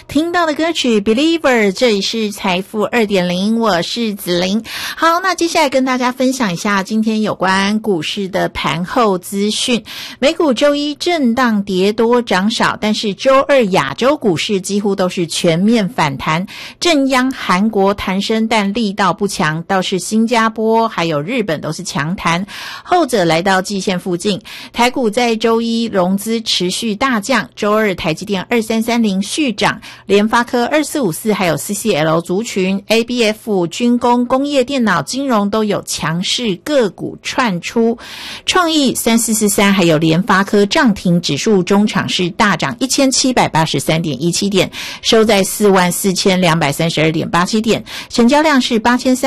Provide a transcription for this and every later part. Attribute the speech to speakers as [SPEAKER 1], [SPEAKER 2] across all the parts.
[SPEAKER 1] 听到的歌曲 Believer， 这里是财富 2.0， 我是子琳。好，那接下来跟大家分享一下今天有关股市的盘后资讯。美股周一震荡跌多涨少，但是周二亚洲股市几乎都是全面反弹，正央韩国弹升，但力道不强，倒是新加坡还有日本都是强弹，后者来到季线附近。台股在周一融资持续大降，周二台积电2330续涨，联发科2454还有 CCL 族群 ABF 军工、工业电脑、金融都有强势个股窜出，创意3443还有联发科涨停，指数中场是大涨 1783.17 点，收在 44,232.87 点，成交量是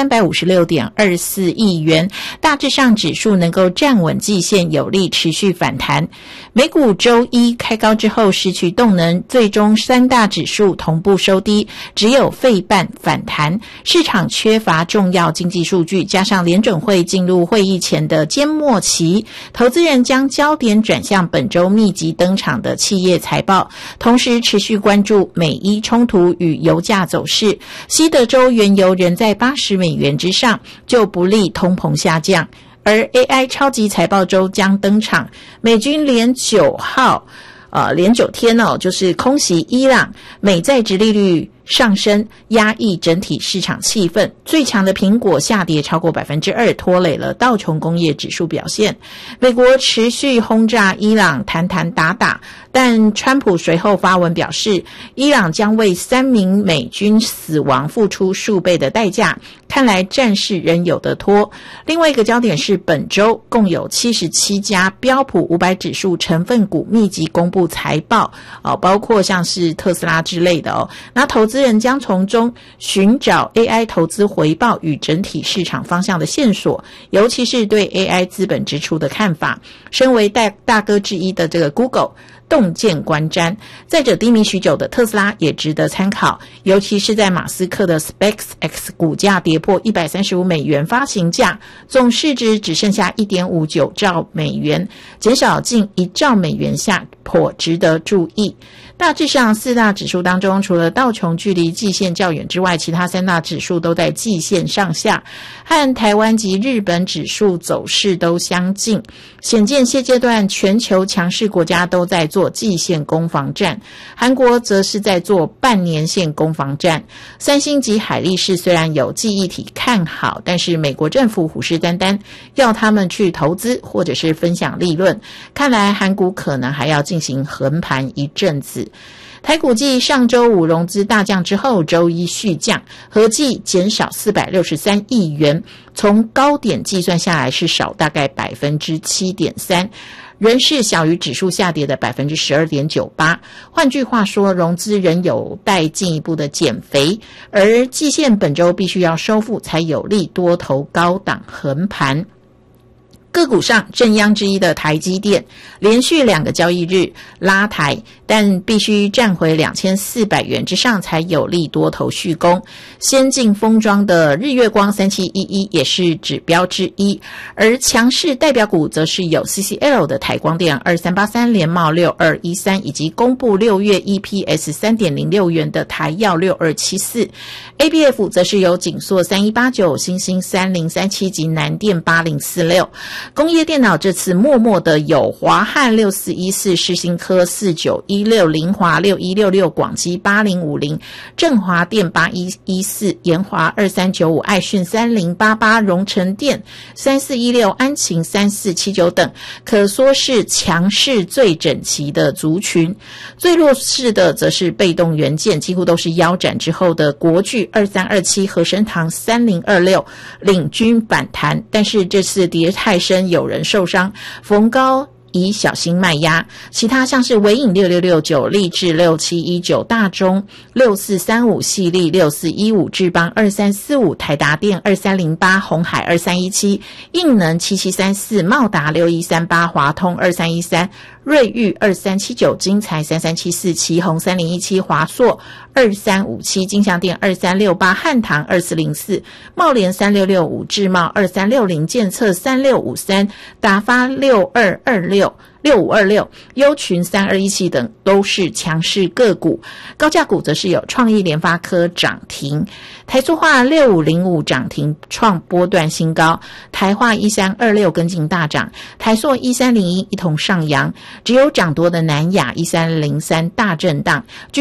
[SPEAKER 1] 8356.24 亿元，大致上指数能够站稳季线，有力持续反弹。美股周一开高之后失去动能，最终三大指数同步收低，只有费半反弹。市场缺乏重要经济数据，加上联准会进入会议前的缄默期，投资人将焦点转向本周密集登场的企业财报，同时持续关注美伊冲突与油价走势。西德州原油仍在80美元之上，就不利通膨下降。而 AI 超级财报周将登场，美军连9天就是空袭伊朗，美债殖利率上升，压抑整体市场气氛。最强的苹果下跌超过 2%， 拖累了道琼工业指数表现。美国持续轰炸伊朗，谈打，但川普随后发文表示，伊朗将为3名美军死亡付出数倍的代价，看来战事仍有得拖。另外一个焦点是本周共有77家标普500指数成分股密集公布财报，包括像是特斯拉之类的那投资人将从中寻找 AI 投资回报与整体市场方向的线索，尤其是对 AI 资本支出的看法。身为大哥之一的这个 Google洞见观瞻，再者低迷许久的特斯拉也值得参考，尤其是在马斯克的 SpaceX 股价跌破135美元发行价，总市值只剩下 1.59 兆美元，减少近1兆美元下颇值得注意。大致上4大指数当中，除了道琼距离季线较远之外，其他3大指数都在季线上下，和台湾及日本指数走势都相近，显见现阶段全球强势国家都在做季线攻防战，韩国则是在做半年线攻防战。三星及海力士虽然有记忆体看好，但是美国政府虎视眈眈，要他们去投资或者是分享利润，看来韩股可能还要进行横盘一阵子。台股继上周五融资大降之后，周一续降，合计减少463亿元，从高点计算下来是少大概 7.3%， 仍是小于指数下跌的 12.98%。 换句话说，融资仍有待进一步的减肥，而季线本周必须要收复，才有利多头高档横盘。个股上，正央之一的台积电连续2个交易日拉抬，但必须站回2400元之上才有利多头续攻。先进封装的日月光3711也是指标之一，而强势代表股则是有 CCL 的台光电2383、联茂6213，以及公布6月 EPS 3.06 元的台耀6274。ABF 则是有景硕3189、新兴3037及南电8046。工业电脑这次默默的有华汉6414、世新科4916、凌华6166、广基8050、正华电8114、研华2395、爱讯3088、荣成电3416、安勤3479等，可说是强势最整齐的族群。最弱势的则是被动元件，几乎都是腰斩之后的国巨2327、和生堂3026领军反弹，但是这次跌太深，有人受伤，逢高宜小心卖压。其他像是微影6669、立志6719、大中6435、细粒6415、智邦2345、台达电2308、鸿海2317、应能7734、茂达6138、华通2313、瑞昱2379、精材3374、奇宏3017、华硕2357、金像电2368、汉唐2404、茂联3665、智茂2360、建策3653、达发6226、 6526、优群3217等都是强势个股。高价股则是有创意、联发科涨停，台塑化6505涨停创波段新高，台化1326跟进大涨，台塑1301一同上扬，只有涨多的南亚1303大震荡。